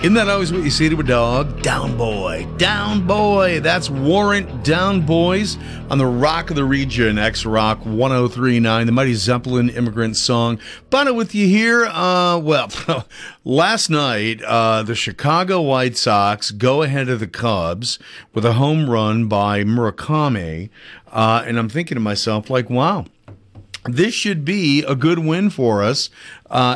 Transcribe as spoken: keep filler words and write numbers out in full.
Isn't that always what you see to a dog? Down boy, down boy. That's Warrant Down Boys on the Rock of the Region, X-Rock one oh three point nine, the Mighty Zeppelin Immigrant Song. Bono with you here. Uh, well, last night, uh, the Chicago White Sox go ahead of the Cubs with a home run by Murakami. Uh, and I'm thinking to myself, like, wow, this should be a good win for us. Uh,